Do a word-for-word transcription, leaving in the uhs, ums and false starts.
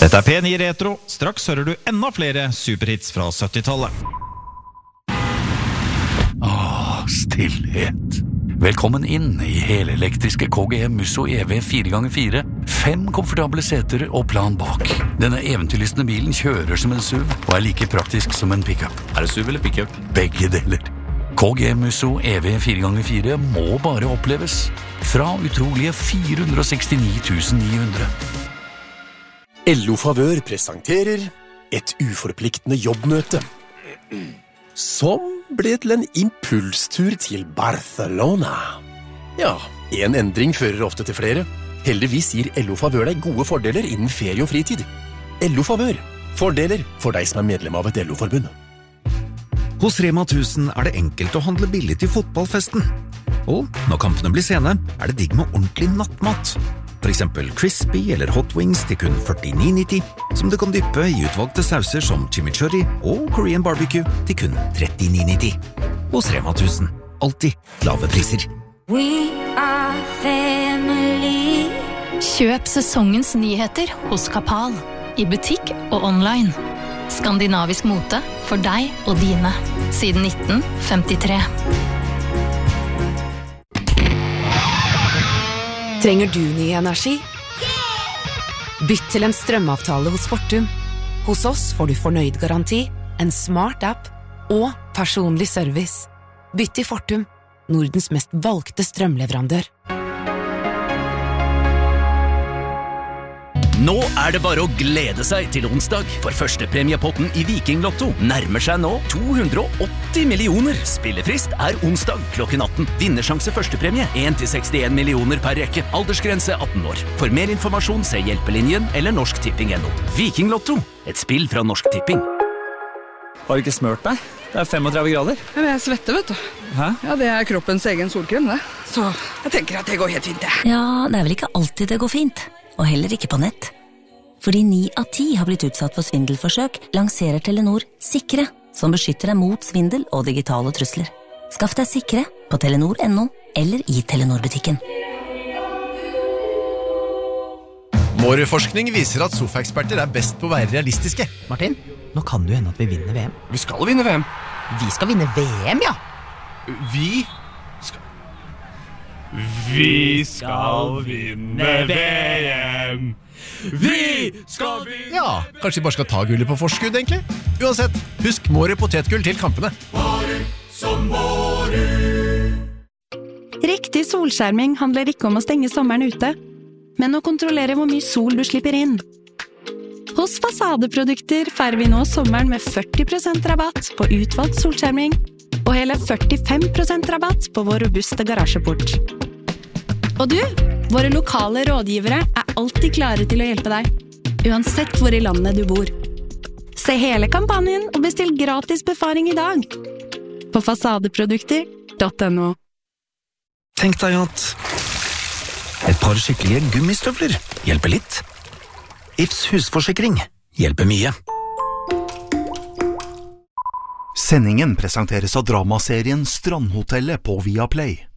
Dette er P ni Retro. Straks hører du enda flere superhits fra syttitallet. Åh, stillhet. Velkommen inn i helelektriske K G M Musso E V fire ganger fire. Fem komfortable seter og plan bak. Denne eventyrlystne bilen kjører som en S U V og er like praktisk som en pickup. Er det S U V eller pickup? Begge deler. K G M Musso E V fire ganger fire må bare oppleves. Fra utrolige fire hundre og sekstini tusen ni hundre. L O Favør presenterer et uforpliktende jobbmøte, som ble til en impulstur til Barcelona. Ja, en endring fører ofte til flere. Heldigvis gir L O Favør deg gode fordeler innen ferie og fritid. L O Favør. Fordeler for deg som er medlem av et L O-forbund. Hos Rema tusen er det enkelt å handle billig til fotballfesten. Og når kampene blir sene, er det digg med ordentlig nattmat. For eksempel crispy eller hot wings til kun førtini nitti, som du kan dyppe i utvalgte sauser som chimichurri og Korean barbecue til kun trettini nitti. Hos Rema tusen. Alltid lave priser. We are family. Kjøp sesongens nyheter hos Kapal. I butikk og online. Skandinavisk mote for deg og dine. Siden nitten femtitre. Trenger du ny energi? Bytt til en strømavtale hos Fortum. Hos oss får du fornøyd garanti, en smart app og personlig service. Bytt til Fortum, Nordens mest valgte strømleverandør. Nå er det bare å glede seg til onsdag, for førstepremiepotten i Viking Lotto nærmer seg nå to hundre og åtti millioner. Spillefrist er onsdag klokken atten. Vinnersjanse førstepremie en til sekstien millioner per rekke. Aldersgrense atten år. For mer informasjon se Hjelpelinjen eller Norsk Tipping punktum no. Viking Lotto, et spill fra Norsk Tipping. Har du ikke smørt deg? Det er femogtredve grader. Men jeg svetter, vet du. Hæ? Ja, det er kroppens egen solkrem, det. Så jeg tenker at det går helt fint, det. Ja, det er vel ikke alltid det går fint. Og heller ikke på nett. Fordi ni av ti har blitt utsatt for svindelforsøk, lanserer Telenor Sikre, som beskytter deg mot svindel og digitale trusler. Skaff deg Sikre på telenor punktum no eller i Telenor-butikken. Vår viser at sofaeksperter er best på å være realistiske. Martin, nå kan det jo hende at vi vinner V M. Vi skal vinne V M. Vi skal vinne V M, ja! Vi skal... Vi skal vinne V M! Vi skal vinne! Ja, kanskje vi bare skal ta gullet på forskudd, egentlig? Uansett, husk Måre potetgull til kampene. Måre som Måre! Riktig solskjerming handler ikke om å stenge sommeren ute, men å kontrollere hvor mye sol du slipper inn. Hos Fasadeprodukter feirer vi nå sommeren med førti prosent rabatt på utvalgt solskjerming, og hele førtifem prosent rabatt på vår robuste garasjeport. Og du, våre lokale rådgivere er alltid klare til å hjelpe deg, uansett hvor i landet du bor. Se hele kampanjen og bestill gratis befaring i dag på fasadeprodukter punktum no. Tenk deg at et par skikkelige gummistøvler hjelper litt. Ifs husforsikring hjelper mye. Sendingen presenteres av dramaserien Strandhotellet på Viaplay.